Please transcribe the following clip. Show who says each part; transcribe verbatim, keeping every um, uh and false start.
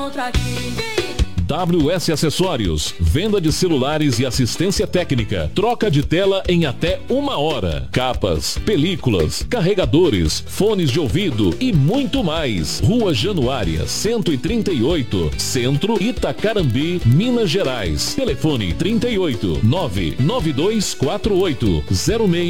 Speaker 1: W S Acessórios, venda de celulares e assistência técnica, troca de tela em até uma hora, capas, películas, carregadores, fones de ouvido e muito mais. Rua Januária, cento e trinta e oito, Centro, Itacarambi, Minas Gerais. Telefone trinta e oito, nove nove dois quatro oito, zero seis